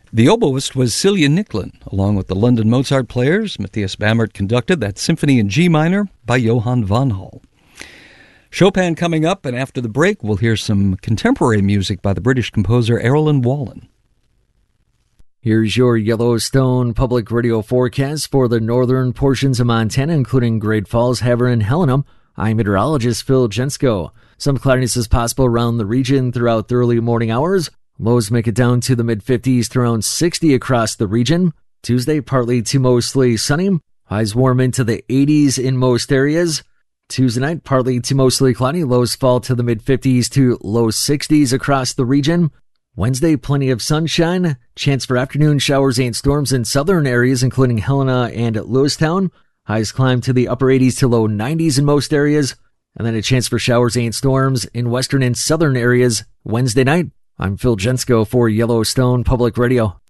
The oboist was Celia Nicklin, along with the London Mozart players. Matthias Bammert conducted that symphony in G minor by Johann von Hall. Chopin coming up, and after the break, we'll hear some contemporary music by the British composer Erlen Wallen. Here's your Yellowstone Public Radio forecast for the northern portions of Montana, including Great Falls, Havre, and Helena. I'm meteorologist Phil Jensko. Some cloudiness is possible around the region throughout the early morning hours. Lows make it down to the mid-50s to around 60 across the region. Tuesday, partly to mostly sunny. Highs warm into the 80s in most areas. Tuesday night, partly to mostly cloudy. Lows fall to the mid-50s to low 60s across the region. Wednesday, plenty of sunshine. Chance for afternoon showers and storms in southern areas, including Helena and Lewistown. Highs climb to the upper 80s to low 90s in most areas. And then a chance for showers and storms in western and southern areas Wednesday night. I'm Phil Jensko for Yellowstone Public Radio.